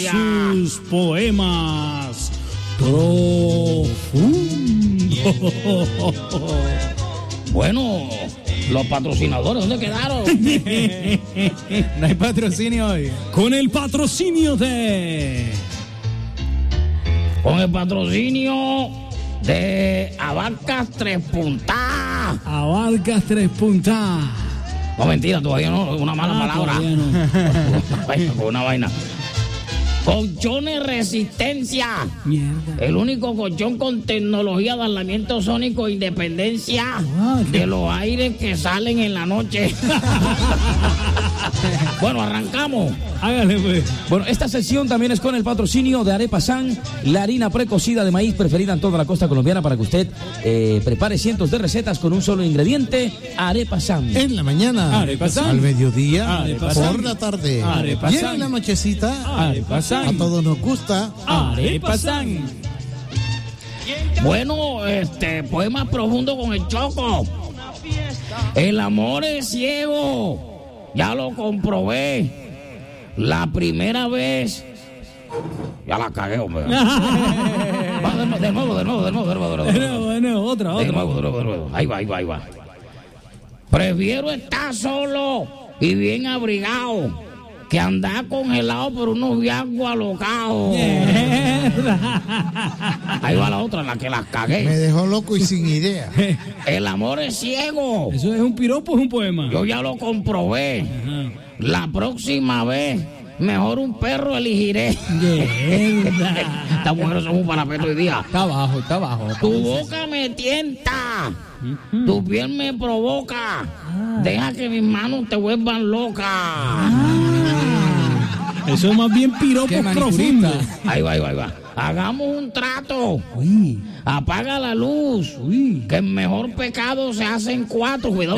Gracias. sus poemas profundos. Bueno, los patrocinadores, ¿dónde quedaron? No hay patrocinio hoy. Con el patrocinio de Abarcas Tres Puntas. Abarcas Tres Puntas. No, mentira, todavía no, una mala palabra. No. Una vaina. Colchones Resistencia. Mierda. El único colchón con tecnología de aislamiento sónico e independencia de los aires que salen en la noche. Bueno, arrancamos. Hágale, pues. Bueno, esta sección también es con el patrocinio de Arepa San, la harina precocida de maíz preferida en toda la costa colombiana para que usted prepare cientos de recetas con un solo ingrediente, Arepa San. En la mañana, Arepa San. al mediodía, Arepa San. por la tarde, Arepa y en San. la nochecita, Arepa San. a todos nos gusta. Arepa San. Bueno, poema profundo con el Choco. El amor es ciego. Ya lo comprobé. La primera vez. Ya la cagué, hombre. Va, de nuevo. Otra. De nuevo. Ahí va. Prefiero estar solo y bien abrigado que andar congelado por unos viejos alocados. Ahí va la otra, la que las Me cagué. dejó loco y sin idea. El amor es ciego. ¿Eso es un piropo o es un poema? Yo ya lo comprobé. Ajá. La próxima vez, mejor un perro elegiré. Mierda. Estas mujeres son un parapeto hoy día. Está abajo. Tu boca me tienta, tu piel me provoca. Deja que mis manos te vuelvan loca. Eso es más bien piropo Qué profundo. manicurista. Ahí va. Hagamos un trato. Apaga la luz. Que el mejor pecado se hace en 4. Cuidado.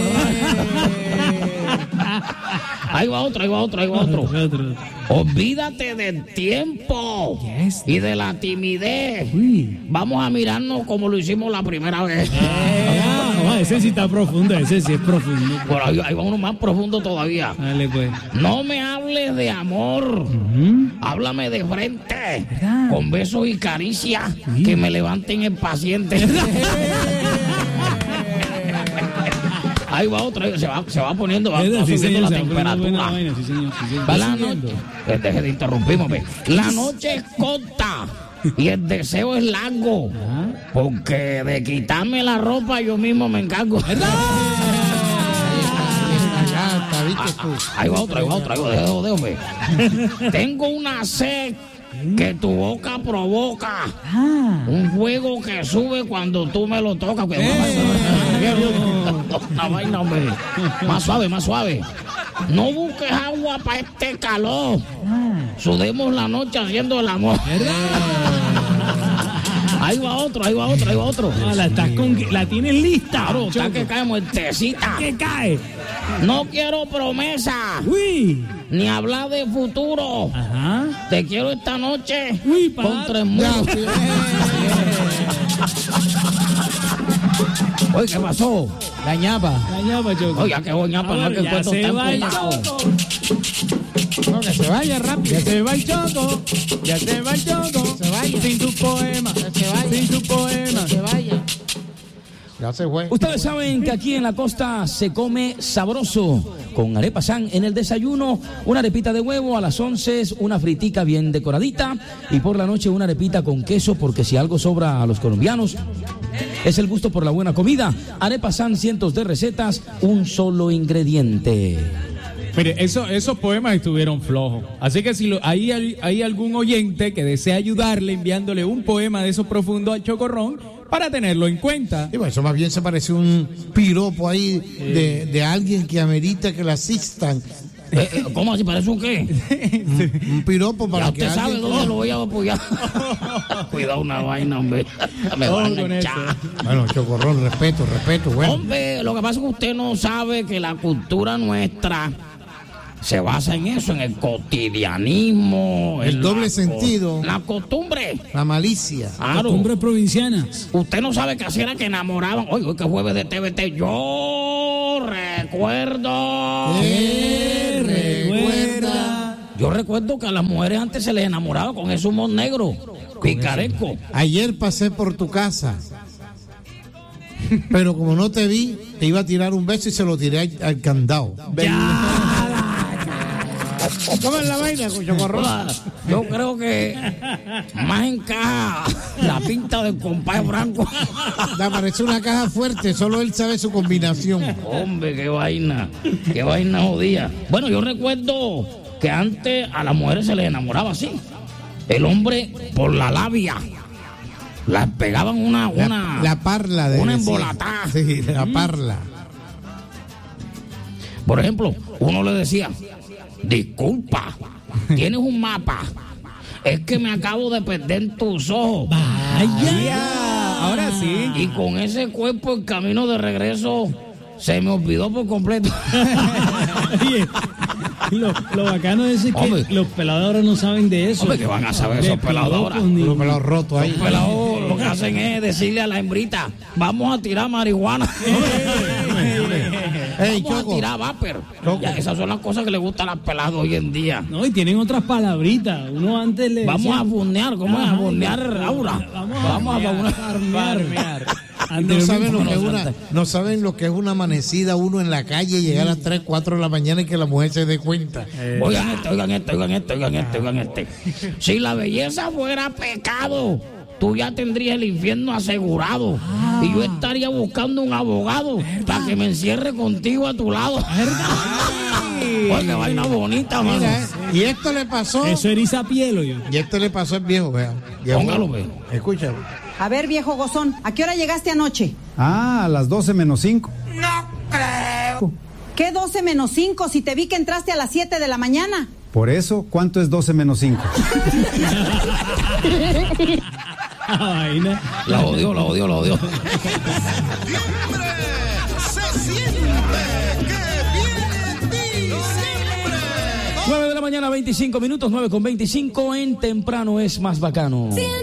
Ahí va otro. Olvídate del tiempo y de la timidez. Vamos a mirarnos como lo hicimos la primera vez. Ese sí está profundo, ese sí es profundo. Bueno, ahí va uno más profundo todavía. Dale, pues. No me hables de amor. Háblame de frente. Con besos y caricias que me levanten el paciente. Ahí va otra, se va poniendo, va subiendo la temperatura. La noche, deje de interrumpirme, ve. La noche es corta y el deseo es largo, porque de quitarme la ropa yo mismo me encargo. Ahí va otra, deje, hombre. Tengo una sed que tu boca provoca, un fuego que sube cuando tú me lo tocas. Una vaina, hombre. Más suave. No busques agua para este calor. Sudemos la noche haciendo el amor. Ahí va otro. La tienes lista. Claro, está que cae muertecita. ¿Qué cae? No quiero promesa, ni hablar de futuro. Ajá. Te quiero esta noche Pa. con 3 muros. Oye, ¿qué pasó? La ñapa. Choco. Oye, qué ñapa, no, que Ya cuento se tiempo, va el ya. Choco. No, que se vaya rápido. Ya se va el Choco. Se vaya. Sin tu poema. Sin tu poema. Ya se fue. Ustedes saben que aquí en la costa se come sabroso. Con Arepa San en el desayuno, una arepita de huevo, a las 11 una fritica bien decoradita y por la noche una arepita con queso, porque si algo sobra a los colombianos es el gusto por la buena comida. Arepa San, cientos de recetas, un solo ingrediente. Mire, esos poemas estuvieron flojos. Así que si hay algún oyente que desea ayudarle enviándole un poema de esos profundos al Chocorrón para tenerlo en cuenta. Y bueno, eso más bien se parece un piropo ahí de alguien que amerita que le asistan. ¿Cómo así? ¿Parece un qué? Un piropo para Ya que usted sabe alguien... dónde lo voy a apoyar. Cuidado una vaina, hombre. Me van a echar. Bueno, Chocorrón, respeto, bueno. Hombre, lo que pasa es que usted no sabe que la cultura nuestra se basa en eso, en el cotidianismo. El en doble sentido. La costumbre. La malicia. Claro. Costumbres provincianas. Usted no sabe que así era que enamoraban. Oye, hoy que jueves de TVT. Yo recuerdo. Recuerda. Yo recuerdo que a las mujeres antes se les enamoraba con ese humor negro, picaresco. Ayer pasé por tu casa, pero como no te vi, te iba a tirar un beso y se lo tiré al candado. ¿Cómo es la vaina, Chocorrón? Yo creo que más encaja la pinta del compadre Franco. Te parece una caja fuerte, solo él sabe su combinación. Hombre, qué vaina jodida. Bueno, yo recuerdo que antes a las mujeres se les enamoraba así. El hombre por la labia. Las pegaban una parla de una embolatada. Sí, la parla. Por ejemplo, uno le decía: disculpa, tienes un mapa. Es que me acabo de perder tus ojos. Vaya, ahora sí. Y con ese cuerpo el camino de regreso se me olvidó por completo. Oye, lo bacano es que Hombre, los pelados ahora no saben de eso. Hombre, que van a saber esos pelados ahora. Los pelados rotos ahí. Los pelados lo que hacen es decirle a la hembrita: vamos a tirar marihuana. Vamos Choco, a tirar vapor. Choco. Ya, esas son las cosas que le gustan a las peladas hoy en día. No, y tienen otras palabritas. Uno antes le Vamos decía, a burnear, ¿cómo es? A burnear Aura. Vamos a farmear. No saben lo que es una amanecida, uno en la calle, llegar a las 3, 4 de la mañana y que la mujer se dé cuenta. Oigan este. Si la belleza fuera pecado, tú ya tendrías el infierno asegurado. Y yo estaría buscando un abogado para que me encierre contigo a tu lado. Oye, qué vaina bonita, mano. Mira, y esto le pasó. Eso eriza piel, oye. Y esto le pasó al viejo, vea. Póngalo, veo. Escúchalo. A ver, viejo gozón, ¿a qué hora llegaste anoche? A las 12 menos 5. ¿Qué 12 menos 5 si te vi que entraste a las 7 de la mañana? Por eso, ¿cuánto es 12 menos 5? Vaina. La odió. Se siente que viene diciembre. 9 de la mañana, 25 minutos, 9:25 en Temprano es más bacano.